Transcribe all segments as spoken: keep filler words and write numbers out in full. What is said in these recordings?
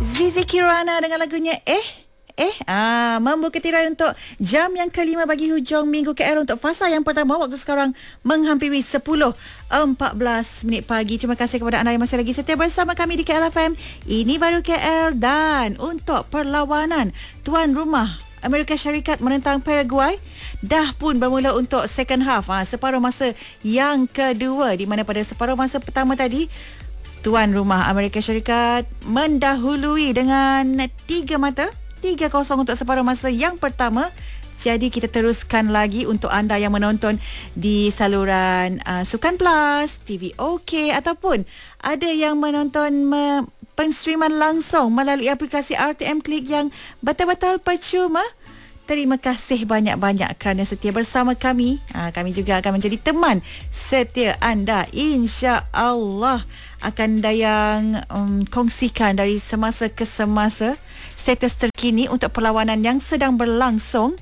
Zizi Kirana dengan lagunya Eh Eh ah, membuka tirai untuk jam yang kelima bagi hujung minggu K L untuk fasa yang pertama. Waktu sekarang menghampiri sepuluh empat belas minit pagi. Terima kasih kepada anda yang masih lagi setia bersama kami di K L F M. Ini baru K L. Dan untuk perlawanan tuan rumah Amerika Syarikat menentang Paraguay dah pun bermula untuk second half, ha, separuh masa yang kedua, di mana pada separuh masa pertama tadi tuan rumah Amerika Syarikat mendahului dengan tiga mata, tiga kosong untuk separuh masa yang pertama. Jadi kita teruskan lagi untuk anda yang menonton di saluran uh, Sukan Plus, T V OK, ataupun ada yang menonton me- penstreaman langsung melalui aplikasi R T M Click yang betul-betul percuma. Terima kasih banyak-banyak kerana setia bersama kami. Ha, kami juga akan menjadi teman setia anda. InsyaAllah akan dayang um, kongsikan dari semasa ke semasa status terkini untuk perlawanan yang sedang berlangsung.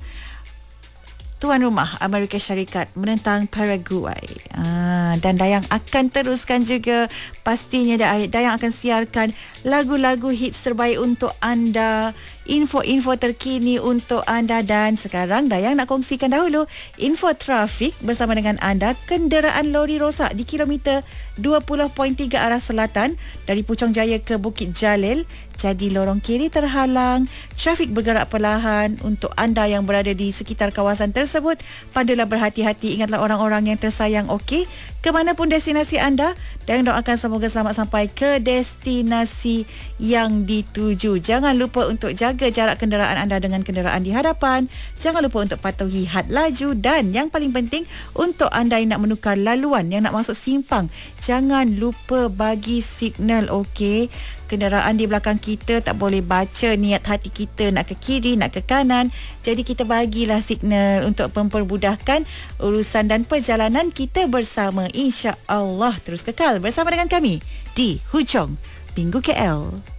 Tuan rumah Amerika Syarikat menentang Paraguay. Ah, dan Dayang akan teruskan juga, pastinya Dayang akan siarkan lagu-lagu hits terbaik untuk anda, info-info terkini untuk anda. Dan sekarang Dayang nak kongsikan dahulu info trafik bersama dengan anda. Kenderaan lori rosak di kilometer dua puluh perpuluhan tiga arah selatan dari Puchong Jaya ke Bukit Jalil. Jadi lorong kiri terhalang, trafik bergerak perlahan. Untuk anda yang berada di sekitar kawasan tersebut, padalah berhati-hati. Ingatlah orang-orang yang tersayang. Okey, ke mana pun destinasi anda, dan doakan semoga selamat sampai ke destinasi yang dituju. Jangan lupa untuk jaga jarak kenderaan anda dengan kenderaan di hadapan. Jangan lupa untuk patuhi had laju. Dan yang paling penting, untuk anda yang nak menukar laluan, yang nak masuk simpang, jangan lupa bagi signal. Okey, kenderaan di belakang kita tak boleh baca niat hati kita nak ke kiri, nak ke kanan. Jadi kita bagilah signal untuk mempermudahkan urusan dan perjalanan kita bersama. InsyaAllah terus kekal bersama dengan kami di hujung Minggu K L.